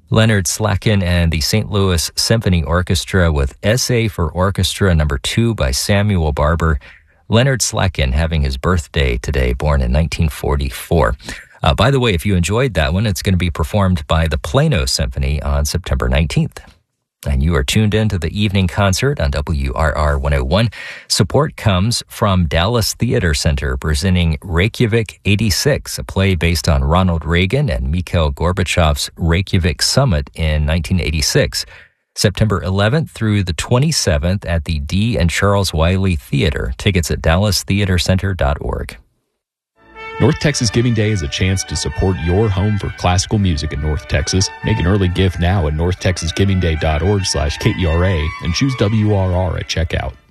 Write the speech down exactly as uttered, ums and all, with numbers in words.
Leonard Slakin and the Saint Louis Symphony Orchestra with Essay for Orchestra number two by Samuel Barber. Leonard Slakin having his birthday today, born in nineteen forty-four. Uh, by the way, if you enjoyed that one, it's going to be performed by the Plano Symphony on September nineteenth. And you are tuned in to the evening concert on W R R one oh one. Support comes from Dallas Theater Center, presenting Reykjavik eighty-six, a play based on Ronald Reagan and Mikhail Gorbachev's Reykjavik Summit in nineteen eighty-six. September eleventh through the twenty-seventh at the D. and Charles Wiley Theater. Tickets at dallas theater center dot org. North Texas Giving Day is a chance to support your home for classical music in North Texas. Make an early gift now at north texas giving day dot org slash K E R A and choose W R R at checkout.